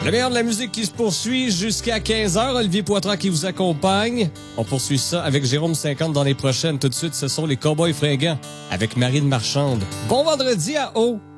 Le meilleur de la musique qui se poursuit jusqu'à 15h. Olivier Poitras qui vous accompagne. On poursuit ça avec Jérôme 50 dans les prochaines. Tout de suite, ce sont les Cowboys fringants avec Marine Marchande. Bon vendredi à O.